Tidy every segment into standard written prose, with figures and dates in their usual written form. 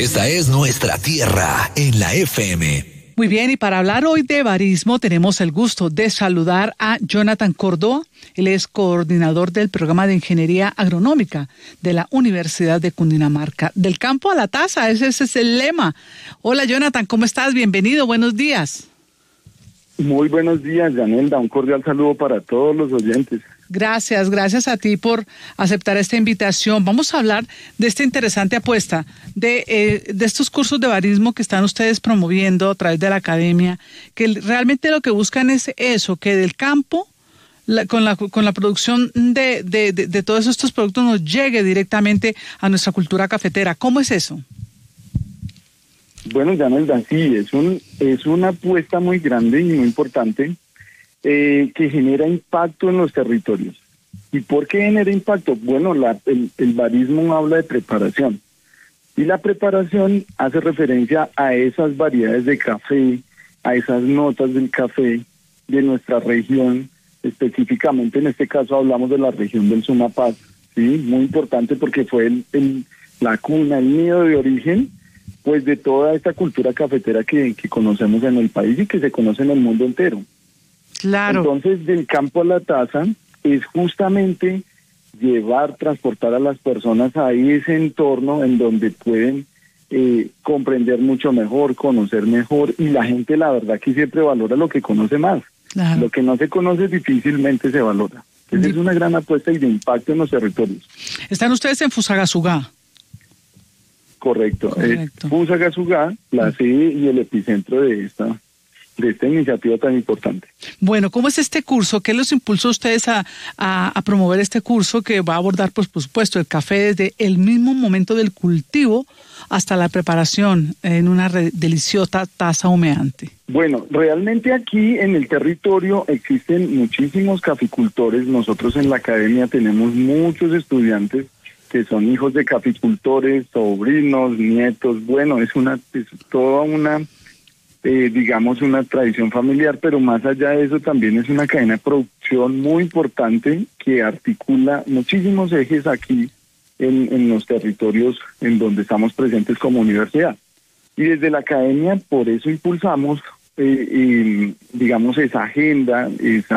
Esta es nuestra tierra en la FM. Muy bien, y para hablar hoy de barismo tenemos el gusto de saludar a Jonathan Córdoba. Él es coordinador del programa de Ingeniería Agronómica de la Universidad de Cundinamarca. Del campo a la taza, ese es el lema. Hola Jonathan, ¿cómo estás? Bienvenido, buenos días. Muy buenos días, Yanelda. Un cordial saludo para todos los oyentes. Gracias a ti por aceptar esta invitación. Vamos a hablar de esta interesante apuesta, de estos cursos de barismo que están ustedes promoviendo a través de la academia, que realmente lo que buscan es eso, que del campo, con la producción de todos estos productos nos llegue directamente a nuestra cultura cafetera. ¿Cómo es eso? Bueno, Yanelda, sí, es una apuesta muy grande y muy importante que genera impacto en los territorios. ¿Y por qué genera impacto? Bueno, el barismo habla de preparación. Y la preparación hace referencia a esas variedades de café, a esas notas del café de nuestra región. Específicamente en este caso hablamos de la región del Sumapaz, ¿sí? Muy importante porque fue la cuna, el nido de origen, pues de toda esta cultura cafetera que conocemos en el país y que se conoce en el mundo entero. Claro. Entonces, del campo a la taza es justamente transportar a las personas a ese entorno en donde pueden comprender mucho mejor, conocer mejor, y la gente la verdad que siempre valora lo que conoce más. Claro. Lo que no se conoce difícilmente se valora. Esa es una gran apuesta y de impacto en los territorios. ¿Están ustedes en Fusagasugá? Correcto. Fusagasugá, la sede y el epicentro de esta iniciativa tan importante. Bueno, ¿cómo es este curso? ¿Qué los impulsó a ustedes a promover este curso que va a abordar, pues, por supuesto, el café desde el mismo momento del cultivo hasta la preparación en una deliciosa taza humeante? Bueno, realmente aquí en el territorio existen muchísimos caficultores. Nosotros en la academia tenemos muchos estudiantes que son hijos de caficultores, sobrinos, nietos. Bueno, es toda una digamos una tradición familiar, pero más allá de eso también es una cadena de producción muy importante que articula muchísimos ejes aquí en los territorios en donde estamos presentes como universidad. Y desde la academia por eso impulsamos digamos esa agenda,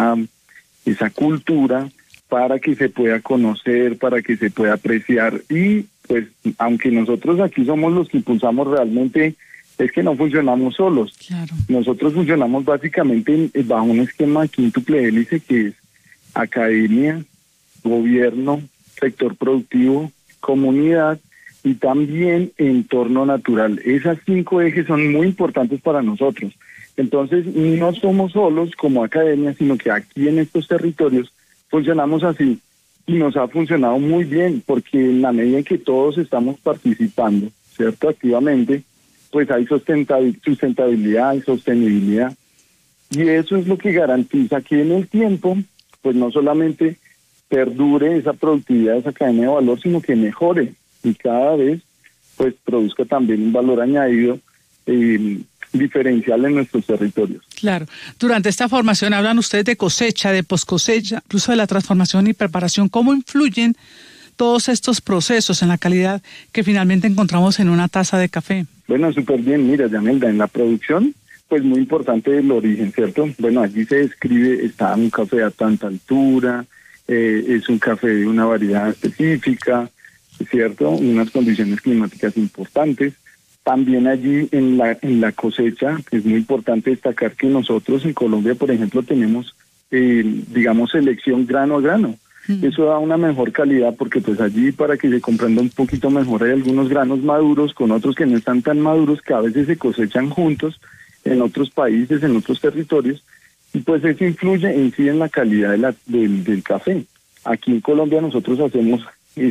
esa cultura para que se pueda conocer, para que se pueda apreciar. Y pues aunque nosotros aquí somos los que impulsamos realmente, es que no funcionamos solos. Claro. Nosotros funcionamos básicamente bajo un esquema quíntuple hélice que es academia, gobierno, sector productivo, comunidad y también entorno natural. Esas 5 ejes son muy importantes para nosotros. Entonces no somos solos como academia, sino que aquí en estos territorios funcionamos así y nos ha funcionado muy bien porque en la medida en que todos estamos participando, ¿cierto? Activamente, pues hay sustentabilidad y sostenibilidad. Y eso es lo que garantiza que en el tiempo, pues no solamente perdure esa productividad, esa cadena de valor, sino que mejore y cada vez pues produzca también un valor añadido diferencial en nuestros territorios. Claro. Durante esta formación hablan ustedes de cosecha, de poscosecha, incluso de la transformación y preparación. ¿Cómo influyen todos estos procesos en la calidad que finalmente encontramos en una taza de café? Bueno, súper bien. Mira, Yanelda, en la producción, pues muy importante el origen, ¿cierto? Bueno, allí se describe, está un café a tanta altura, es un café de una variedad específica, ¿cierto? Unas condiciones climáticas importantes. También allí en la cosecha es muy importante destacar que nosotros en Colombia, por ejemplo, tenemos, digamos, selección grano a grano. Eso da una mejor calidad porque pues allí, para que se comprenda un poquito mejor, hay algunos granos maduros con otros que no están tan maduros, que a veces se cosechan juntos en otros países, en otros territorios, y pues eso incide en la calidad del café. Aquí en Colombia nosotros hacemos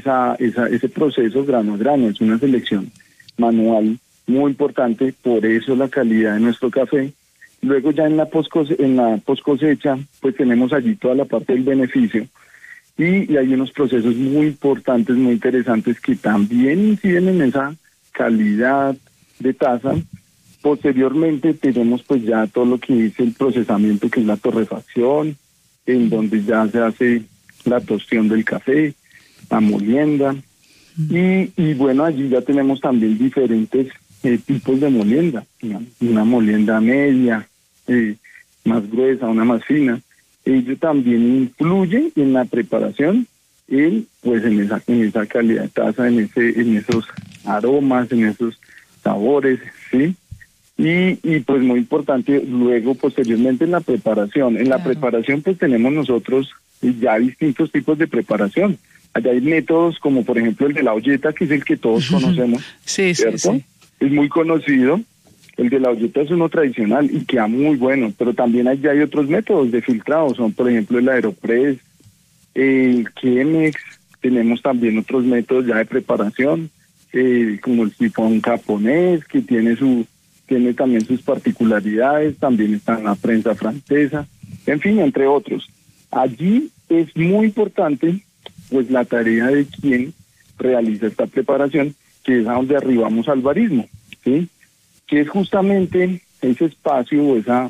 ese proceso grano a grano, es una selección manual muy importante, por eso la calidad de nuestro café. Luego ya en la poscosecha, pues tenemos allí toda la parte del beneficio, y hay unos procesos muy importantes, muy interesantes, que también inciden en esa calidad de taza. Posteriormente tenemos pues ya todo lo que es el procesamiento, que es la torrefacción, en donde ya se hace la tostión del café, la molienda, Y bueno, allí ya tenemos también diferentes tipos de molienda, una molienda media, más gruesa, una más fina. Ello también influye en la preparación, en esa calidad de taza, en esos aromas, en esos sabores, ¿sí? Y pues muy importante, luego posteriormente en la preparación. En la preparación pues tenemos nosotros ya distintos tipos de preparación. Allá hay métodos como por ejemplo el de la olleta, que es el que todos conocemos, sí, ¿cierto? Sí. Es muy conocido. El de la olleta es uno tradicional y queda muy bueno, pero también allá hay otros métodos de filtrado, son por ejemplo el Aeropress, el Chemex, tenemos también otros métodos ya de preparación, como el sifón japonés, que tiene también sus particularidades, también está en la prensa francesa, en fin, entre otros. Allí es muy importante pues la tarea de quien realiza esta preparación, que es a donde arribamos al barismo, ¿sí? Que es justamente ese espacio o esa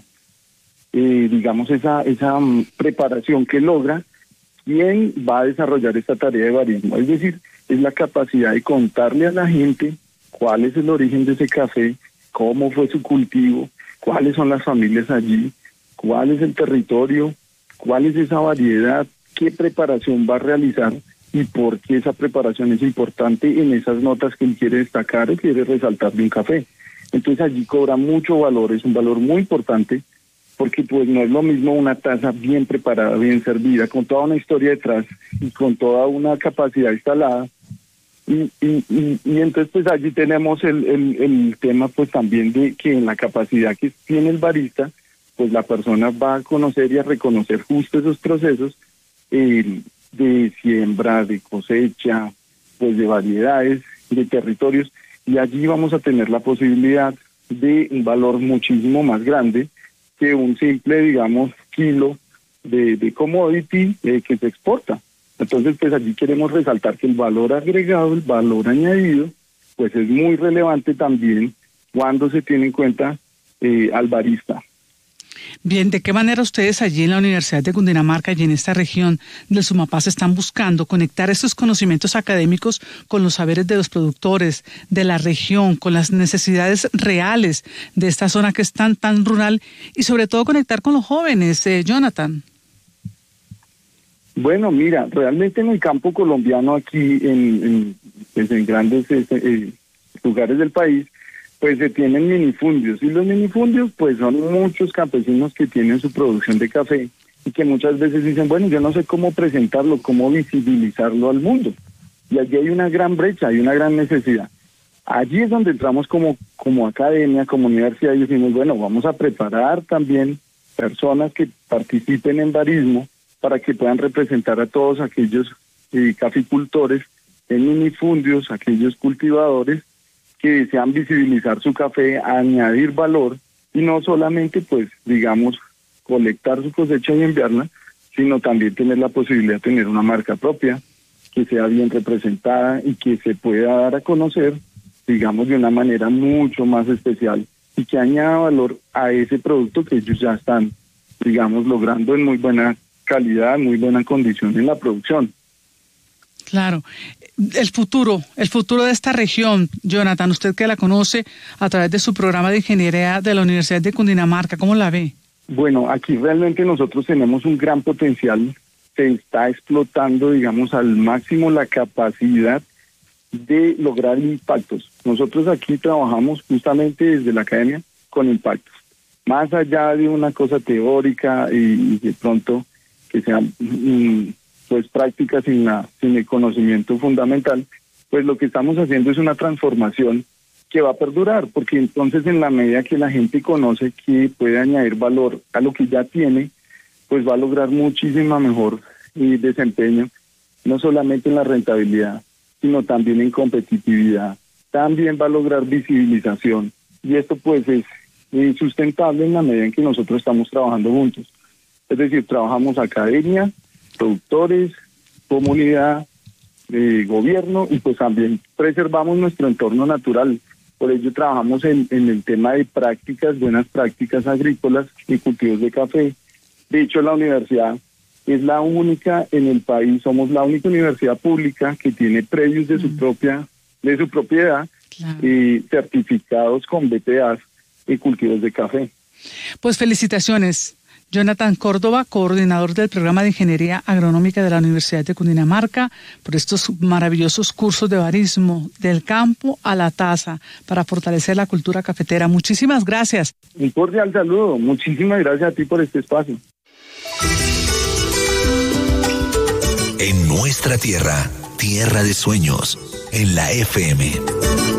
preparación que logra quien va a desarrollar esta tarea de barismo. Es decir, es la capacidad de contarle a la gente cuál es el origen de ese café, cómo fue su cultivo, cuáles son las familias allí, cuál es el territorio, cuál es esa variedad, qué preparación va a realizar y por qué esa preparación es importante en esas notas que él quiere destacar o quiere resaltar de un café. Entonces allí cobra mucho valor, es un valor muy importante, porque pues no es lo mismo una taza bien preparada, bien servida, con toda una historia detrás y con toda una capacidad instalada. Y entonces pues allí tenemos el tema pues también de que en la capacidad que tiene el barista, pues la persona va a conocer y a reconocer justo esos procesos de siembra, de cosecha, pues de variedades, de territorios, y allí vamos a tener la posibilidad de un valor muchísimo más grande que un simple, digamos, kilo de commodity que se exporta. Entonces, pues allí queremos resaltar que el valor agregado, el valor añadido, pues es muy relevante también cuando se tiene en cuenta al barista. Bien, ¿de qué manera ustedes allí en la Universidad de Cundinamarca y en esta región del Sumapaz están buscando conectar estos conocimientos académicos con los saberes de los productores de la región, con las necesidades reales de esta zona que es tan rural y sobre todo conectar con los jóvenes, Jonathan? Bueno, mira, realmente en el campo colombiano aquí en grandes lugares del país, pues se tienen minifundios, y los minifundios pues son muchos campesinos que tienen su producción de café y que muchas veces dicen, bueno, yo no sé cómo presentarlo, cómo visibilizarlo al mundo. Y allí hay una gran brecha, hay una gran necesidad. Allí es donde entramos como academia, como universidad, y decimos, bueno, vamos a preparar también personas que participen en barismo para que puedan representar a todos aquellos caficultores en minifundios, aquellos cultivadores que desean visibilizar su café, añadir valor y no solamente, pues, digamos, colectar su cosecha y enviarla, sino también tener la posibilidad de tener una marca propia que sea bien representada y que se pueda dar a conocer, digamos, de una manera mucho más especial y que añada valor a ese producto que ellos ya están, digamos, logrando en muy buena calidad, muy buena condición en la producción. Claro. El futuro de esta región, Jonathan, usted que la conoce a través de su programa de ingeniería de la Universidad de Cundinamarca, ¿cómo la ve? Bueno, aquí realmente nosotros tenemos un gran potencial, se está explotando, digamos, al máximo la capacidad de lograr impactos. Nosotros aquí trabajamos justamente desde la academia con impactos, más allá de una cosa teórica y de pronto que sean pues prácticas sin el conocimiento fundamental, pues lo que estamos haciendo es una transformación que va a perdurar, porque entonces en la medida que la gente conoce que puede añadir valor a lo que ya tiene, pues va a lograr muchísima mejor desempeño, no solamente en la rentabilidad, sino también en competitividad. También va a lograr visibilización, y esto pues es sustentable en la medida en que nosotros estamos trabajando juntos. Es decir, trabajamos academia, productores, comunidad, gobierno, y pues también preservamos nuestro entorno natural. Por ello trabajamos en el tema de prácticas, buenas prácticas agrícolas y cultivos de café. De hecho, la universidad es la única en el país, somos la única universidad pública que tiene predios de su propiedad, Claro. Certificados con BPAs y cultivos de café. Pues felicitaciones. Jonathan Córdoba, coordinador del programa de Ingeniería Agronómica de la Universidad de Cundinamarca, por estos maravillosos cursos de barismo del campo a la taza para fortalecer la cultura cafetera. Muchísimas gracias. Un cordial saludo. Muchísimas gracias a ti por este espacio. En nuestra tierra, tierra de sueños, en la FM.